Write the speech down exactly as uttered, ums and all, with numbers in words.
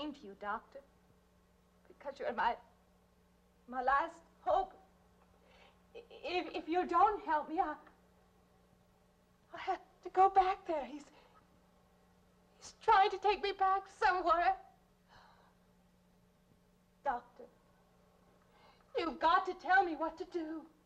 came to you, Doctor, because you're my, my last hope. If, if you don't help me, I, I have to go back there. He's, he's trying to take me back somewhere. Doctor, you've got to tell me what to do.